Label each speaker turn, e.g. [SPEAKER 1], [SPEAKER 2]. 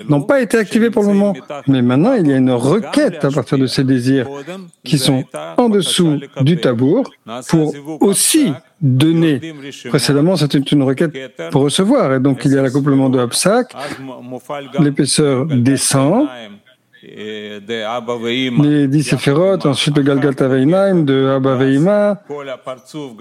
[SPEAKER 1] n'ont pas été activés pour le moment. Mais maintenant, il y a une requête à partir de ces désirs qui sont en dessous du tabour pour aussi donner. Précédemment, c'était une requête pour recevoir. Et donc, il y a l'accouplement de Hapsak, l'épaisseur descend, les 10 séphirotes, ensuite le Galgal Taveinaim de Abba Veima,